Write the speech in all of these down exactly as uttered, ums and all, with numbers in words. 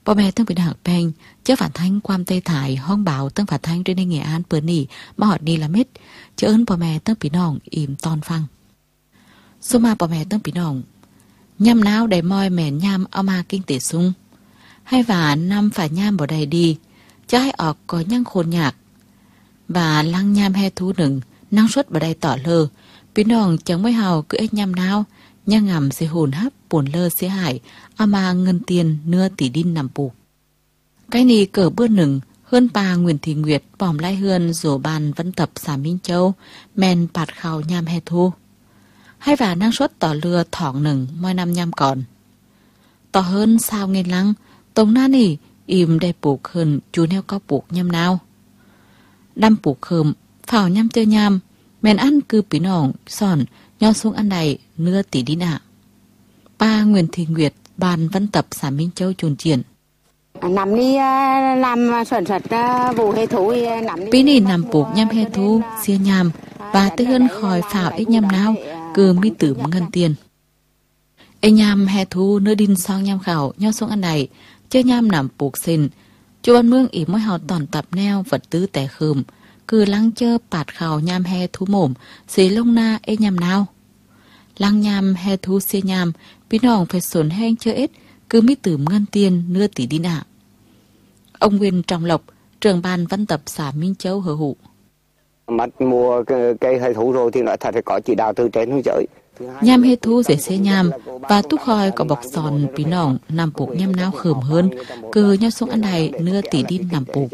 Bò mẹ tương bịหักแพงเจ้าฝาทั้งความเตยถ่ายห้องเบาตั้งฝาทั้งด้วยในเงียอันเปิดหนีมาหอดนีละเม็ดเจ้าเอิ้นปอแม่ตั้งปีน้องอิ่มตอนฟังสุมาปอแม่ตั้งปีน้องย่ำน้าวได้มอยแม่นย่ำเอามากิ้งเตะซุงให้หวานนำฝ่ายย่ำบ่ได้ดีจะให้ออกก็ยั่งโคนอยากบาลังย่ำแห่ทูหนึ่งนั่งชดบ่ได้ต่อเลอปีน้องจังไม่เฮาคือเอ็ดย่ำน้าวย่างงำเสียหุ่นฮับป่วนเลอเสียหายเอามาเงินเตียนเนื้อตีดินนำปลูกใกล้นี้เกิดเบื้อหนึ่งเฮือนปางเวียนทิงเวียดปอมไล่เฮือนโสบานวันตับสามมิ้งเจ้าแมนปาดเขายามแฮทูให้ว่านั่งชดต่อเรือถองหนึ่งมอยนำยามก่อนต่อเฮิรนซาวเงินลังตรงหน้านี่อิ่มได้ปลูกเฮิรนจูแนวก็ปลูกยามนาวดำปลูกเคิมฝ่าวยามเจอยามแมนอันคือปีน้องซ่อนย่อสูงอันใดเนื้อตีดินอะป้าเงินทิงเวียดบานวันตับสามมิ้งเจ้าจูนเจียน nằm đi làm sườn sật vụ hệ thú nằm đi ปีนี้นำปลูกย่ำเฮทูเสียยามปลาเตือนคอยฝ่าวไอ้ย่ำนาวคือมีตื่มเงินเตียนไอ้ย่ำเฮทูเนื้อดินซองย่ำเข่าย่อทรงอันใดเจ้าย่ำนำปลูกเส้นจวนเมืองอีกไม่เฮาตอนตับแนวฝัดตื้อแต่คืมคือลังเจอปาดเข่าย่ำเฮทูหม่มสีลงหน้าไอ้ย่ำนาวลังย่ำเฮทูเสียยามพี่น้องไปสนแห้งเชอเอ็ดคือมีตื่มเงินเตียนเนื้อตีดินอะông Nguyên Trọng Lộc, trưởng ban văn tập xã Minh Châu hứa hụ. Mất mua cây hay thú rồi thì nói thật là có chỉ đạo từ trên hướng giới. Nham hay thú dễ xe nham và túc khoi có bọc sòn bí nòng nằm buộc nham nao khởm hơn, cứ nhau xuống ăn này nưa tỷ đin nằm buộc.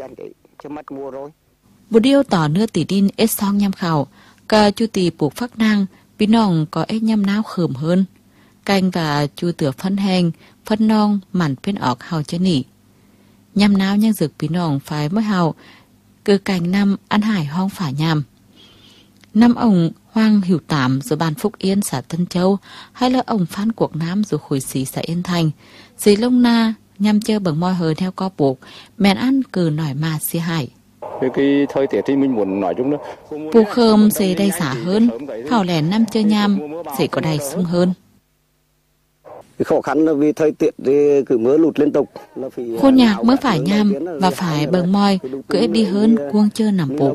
Bộ điêu tỏ nưa tỷ đin ết song nham khảo, cả chu tỷ buộc phát năng bí nòng có ết nham nao khởm hơn. Canh và chu tửa phân hèn, phân non mặn bên ọc hào chân nỉ. Nhằm nào nhân dược bí nòng phải mới hào cứ cành năm ăn hải hoang phả nhằm năm ông Hoang Hiểu Tạm rồi bàn Phúc Yên xã Tân Châu hay là ông Phan Cuộc Nam rồi khối xí xã Yên Thành xí lông na nhằm chơi bằng môi hờ theo co buộc mẹn ăn cừ nổi mà xí hải cái thời tiết thì mình muốn nói chung đó buộc khơm xí đầy xả hơn hào lẻ năm chơi nhằm xí có đầy sung hơn. Khó khăn là vì thời tiết thì cứ mưa lụt liên tục. Khôn nhạc mới phải nham và phải bờ môi cứ đi hơn cuông chơi nằm bộ.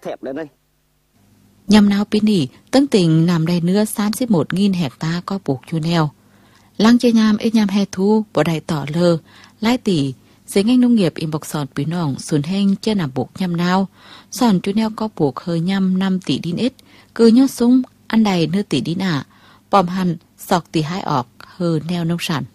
Nhằm nào pin nỉ tân tình nằm đầy nữa ba mươi mốt nghìn hecta có buộc chu neo. Lăng chơi nham ít nham hè thu bỏ đầy tỏ lơ lái tỷ dưới ngành nông nghiệp im bọc sòn pin nòng sùn heng chơi nằm buộc nhằm nào sòn chu neo có buộc hơi nhằm năm tỷ đin ít cứ nhót súng ăn đầy nửa tỷ đin ả bòm hằn sọc tỷ hai ọt hờ neo nông sản.